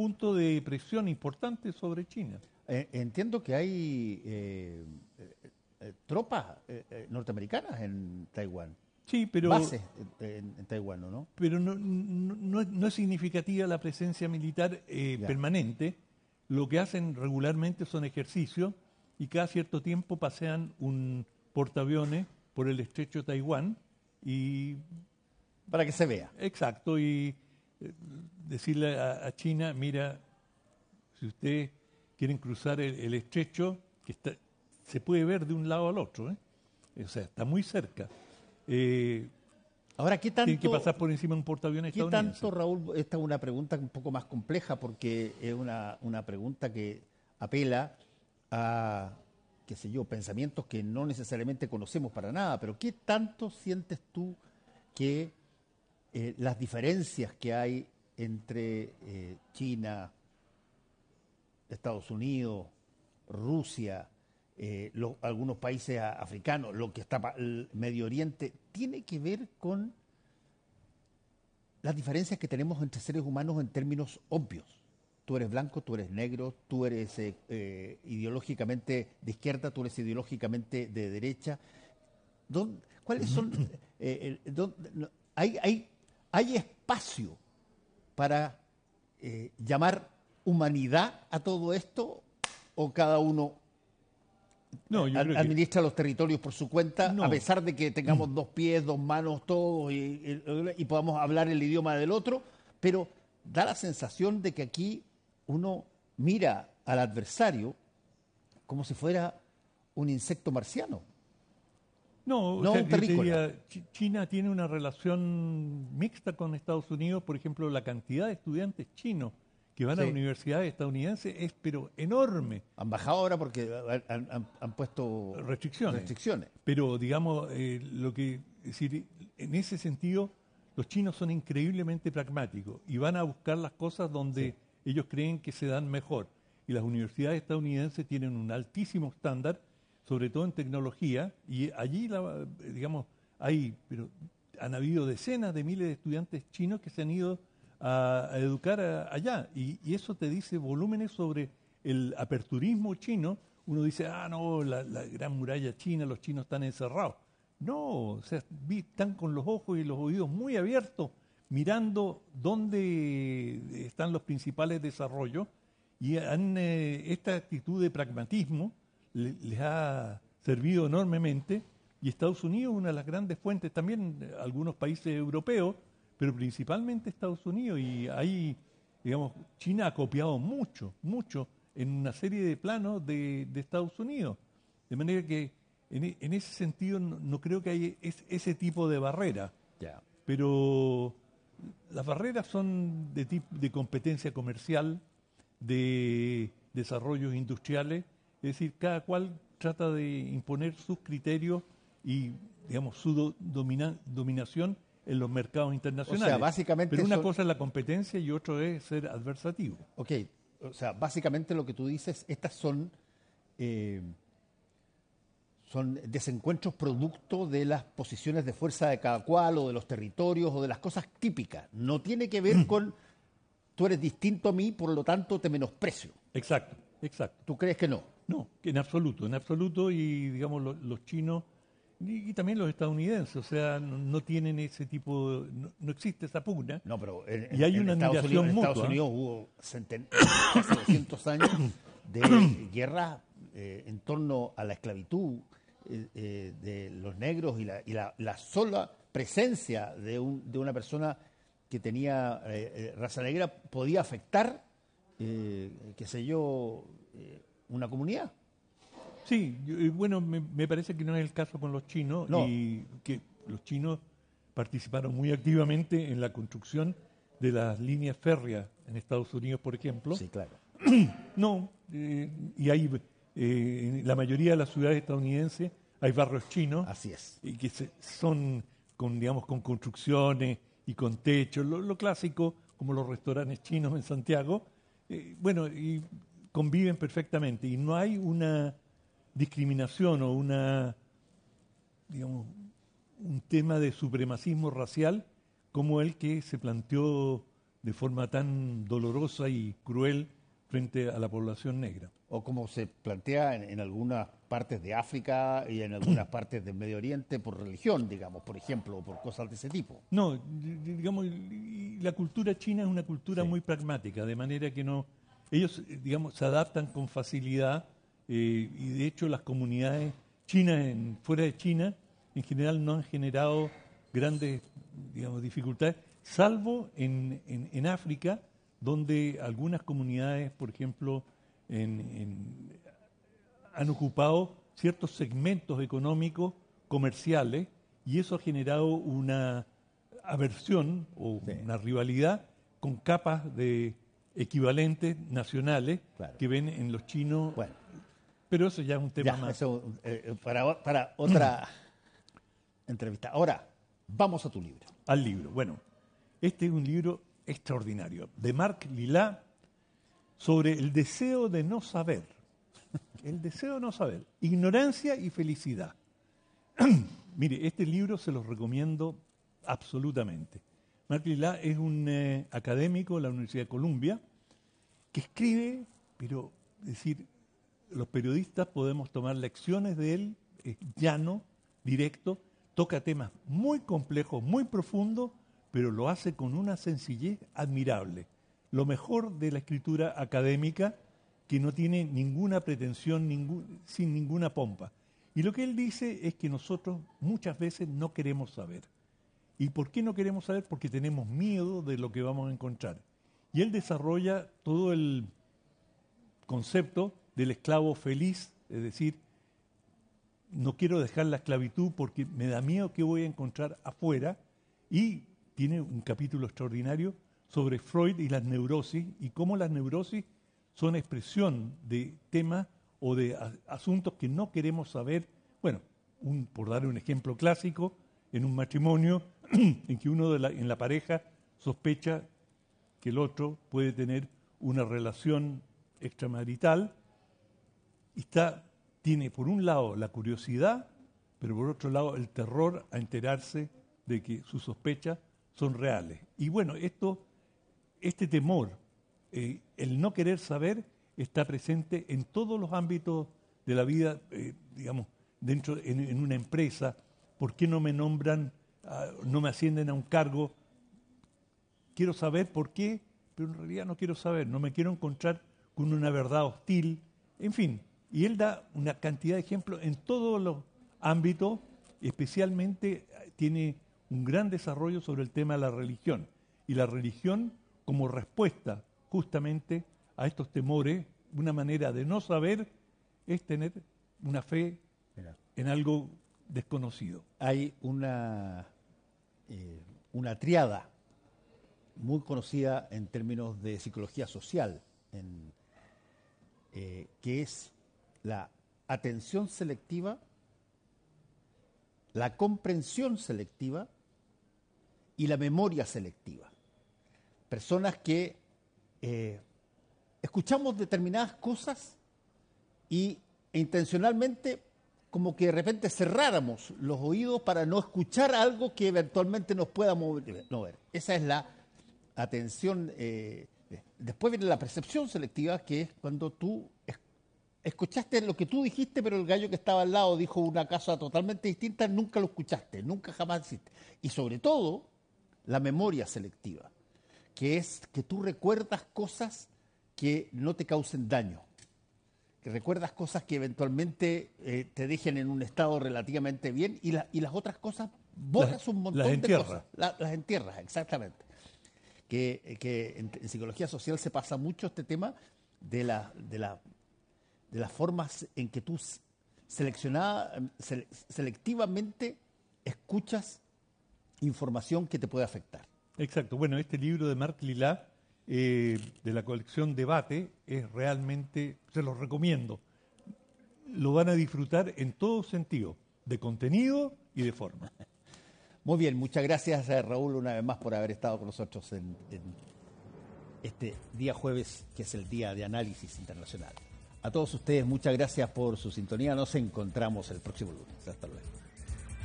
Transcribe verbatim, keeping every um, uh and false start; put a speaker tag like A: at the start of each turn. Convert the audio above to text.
A: punto de presión importante sobre China.
B: Eh, entiendo que hay eh, eh, eh, tropas eh, eh, norteamericanas en Taiwán.
A: Sí, pero,
B: bases en, en Taiwán, ¿no?
A: Pero no, no, no, es, no es significativa la presencia militar eh, permanente. Lo que hacen regularmente son ejercicios y cada cierto tiempo pasean un portaaviones por el estrecho de Taiwán y...
B: Para que se vea.
A: Exacto, y eh, decirle a, a China, mira, si ustedes quieren cruzar el, el estrecho, que está, se puede ver de un lado al otro, ¿eh? O sea, está muy cerca. Eh,
B: Ahora, ¿qué tanto,
A: tiene que pasar por encima de un portaaviones
B: ¿qué
A: estadounidense?
B: tanto, Raúl? Esta es una pregunta un poco más compleja porque es una, una pregunta que apela a, qué sé yo, pensamientos que no necesariamente conocemos para nada, pero ¿qué tanto sientes tú que eh, las diferencias que hay entre eh, China, Estados Unidos, Rusia, eh, lo, algunos países a, africanos, lo que está el Medio Oriente, tiene que ver con las diferencias que tenemos entre seres humanos en términos obvios? Tú eres blanco, tú eres negro, tú eres eh, eh, ideológicamente de izquierda, tú eres ideológicamente de derecha. ¿Dónde, ¿Cuáles son? Eh, eh, dónde, no, hay, hay, ¿Hay espacio para eh, llamar humanidad a todo esto o cada uno
A: no, yo
B: ad,
A: creo
B: administra que... los territorios por su cuenta,
A: no.
B: a pesar de que tengamos mm. dos pies, dos manos, todos y, y, y podamos hablar el idioma del otro? Pero da la sensación de que aquí uno mira al adversario como si fuera un insecto marciano.
A: No,
B: no
A: o sea,
B: un terrícola.
A: Diría, China tiene una relación mixta con Estados Unidos. Por ejemplo, la cantidad de estudiantes chinos que van sí. a universidades estadounidenses es pero enorme.
B: Han bajado ahora porque han, han, han puesto
A: restricciones.
B: restricciones.
A: Pero digamos, eh, lo que es decir, en ese sentido, los chinos son increíblemente pragmáticos y van a buscar las cosas donde sí. ellos creen que se dan mejor. Y las universidades estadounidenses tienen un altísimo estándar, sobre todo en tecnología, y allí, la, digamos, hay, pero han habido decenas de miles de estudiantes chinos que se han ido a, a educar a, allá, y, y eso te dice volúmenes sobre el aperturismo chino. Uno dice, ah, no, la, la gran muralla china, los chinos están encerrados. No, o sea, vi, están con los ojos y los oídos muy abiertos, mirando dónde están los principales desarrollos, y han, eh, esta actitud de pragmatismo les ha servido enormemente, y Estados Unidos es una de las grandes fuentes, también algunos países europeos, pero principalmente Estados Unidos, y ahí, digamos, China ha copiado mucho, mucho en una serie de planos de, de Estados Unidos, de manera que en, en ese sentido no, no creo que haya es, ese tipo de barrera,
B: yeah.
A: pero las barreras son de, tipo, de competencia comercial, de desarrollos industriales. Es decir, cada cual trata de imponer sus criterios y, digamos, su do, domina, dominación en los mercados internacionales.
B: O sea, básicamente
A: Pero una
B: son...
A: cosa es la competencia y otro es ser adversativo.
B: Ok, o sea, básicamente lo que tú dices, estas son, eh, son desencuentros producto de las posiciones de fuerza de cada cual o de los territorios o de las cosas típicas. No tiene que ver con tú eres distinto a mí, por lo tanto te menosprecio.
A: Exacto, exacto.
B: ¿Tú crees que no?
A: No, en absoluto, en absoluto, y digamos los, los chinos y, y también los estadounidenses, o sea, no, no tienen ese tipo, de, no, no existe esa pugna.
B: No, pero en,
A: y hay
B: en
A: una
B: Estados
A: admiración
B: Unidos,
A: mutua.
B: En Estados Unidos hubo centen, casi doscientos años de guerra eh, en torno a la esclavitud eh, eh, de los negros y la, y la, la sola presencia de, un, de una persona que tenía eh, eh, raza negra podía afectar, eh, qué sé yo, eh, una comunidad.
A: Sí, yo, bueno, me, me parece que no es el caso con los chinos,
B: no.
A: y que los chinos participaron muy activamente en la construcción de las líneas férreas en Estados Unidos, por ejemplo.
B: Sí, claro.
A: No, eh, y hay, eh, en la mayoría de las ciudades estadounidenses hay barrios chinos.
B: Así es.
A: Y que se, son, con, digamos, con construcciones y con techos, lo, lo clásico, como los restaurantes chinos en Santiago. Eh, bueno, y conviven perfectamente, y no hay una discriminación o una, digamos, un tema de supremacismo racial como el que se planteó de forma tan dolorosa y cruel frente a la población negra.
B: O como se plantea en, en algunas partes de África y en algunas partes del Medio Oriente por religión, digamos, por ejemplo, o por cosas de ese tipo.
A: No, digamos, la cultura china es una cultura sí. muy pragmática, de manera que no, ellos, digamos, se adaptan con facilidad eh, y de hecho las comunidades chinas en, fuera de China en general no han generado grandes, digamos, dificultades, salvo en, en, en África, donde algunas comunidades, por ejemplo, en, en, han ocupado ciertos segmentos económicos comerciales y eso ha generado una aversión o sí. una rivalidad con capas de equivalentes nacionales claro. que ven en los chinos. Bueno, pero eso ya es un tema
B: ya,
A: más.
B: Eso, eh, para, para otra entrevista. Ahora, vamos a tu libro.
A: Al libro. Bueno, este es un libro extraordinario, de Marc Lillard, sobre el deseo de no saber. El deseo de no saber. Ignorancia y felicidad. Mire, este libro se los recomiendo absolutamente. Marc Lillard es un eh, académico de la Universidad de Columbia que escribe, pero, es decir, los periodistas podemos tomar lecciones de él, es llano, directo, toca temas muy complejos, muy profundos, pero lo hace con una sencillez admirable. Lo mejor de la escritura académica, que no tiene ninguna pretensión, ningún, sin ninguna pompa. Y lo que él dice es que nosotros muchas veces no queremos saber. ¿Y por qué no queremos saber? Porque tenemos miedo de lo que vamos a encontrar. Y él desarrolla todo el concepto del esclavo feliz, es decir, no quiero dejar la esclavitud porque me da miedo que voy a encontrar afuera, y tiene un capítulo extraordinario sobre Freud y las neurosis y cómo las neurosis son expresión de temas o de a, asuntos que no queremos saber. Bueno, un, por dar un ejemplo clásico, en un matrimonio en que uno de la, en la pareja sospecha que el otro puede tener una relación extramarital y está, tiene por un lado la curiosidad, pero por otro lado el terror a enterarse de que sus sospechas son reales. Y bueno, esto, este temor, eh, el no querer saber, está presente en todos los ámbitos de la vida, eh, digamos, dentro en, en una empresa. ¿Por qué no me nombran, uh, no me ascienden a un cargo? Quiero saber por qué, pero en realidad no quiero saber, no me quiero encontrar con una verdad hostil, en fin. Y él da una cantidad de ejemplos en todos los ámbitos, especialmente tiene un gran desarrollo sobre el tema de la religión. Y la religión como respuesta justamente a estos temores, una manera de no saber es tener una fe Mira. en algo desconocido.
B: Hay una, eh, una triada muy conocida en términos de psicología social, en, eh, que es la atención selectiva, la comprensión selectiva y la memoria selectiva. Personas que eh, escuchamos determinadas cosas y e intencionalmente como que de repente cerráramos los oídos para no escuchar algo que eventualmente nos pueda mover. No, ver. Esa es la atención. Eh, después viene la percepción selectiva, que es cuando tú es, escuchaste lo que tú dijiste, pero el gallo que estaba al lado dijo una cosa totalmente distinta, nunca lo escuchaste, nunca jamás hiciste. Y sobre todo, la memoria selectiva, que es que tú recuerdas cosas que no te causen daño, que recuerdas cosas que eventualmente eh, te dejen en un estado relativamente bien y, la, y las otras cosas borras las, un montón de cosas. La, las entierras, exactamente. Que, que en, en psicología social se pasa mucho este tema de, la, de, la, de las formas en que tú seleccionada, sele, selectivamente escuchas información que te puede afectar.
A: Exacto. Bueno, este libro de Marc Lillard, Eh, de la colección Debate, es realmente, se los recomiendo. Lo van a disfrutar en todo sentido, de contenido y de forma.
B: Muy bien, muchas gracias Raúl una vez más por haber estado con nosotros en, en este día jueves, que es el Día de Análisis Internacional. A todos ustedes, muchas gracias por su sintonía. Nos encontramos el próximo lunes. Hasta luego.